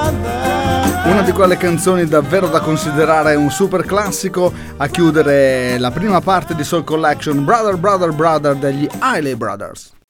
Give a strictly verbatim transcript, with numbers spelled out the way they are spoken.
Una di quelle canzoni davvero da considerare un super classico a chiudere la prima parte di Soul Collection, Brother Brother Brother degli Hailey Brothers.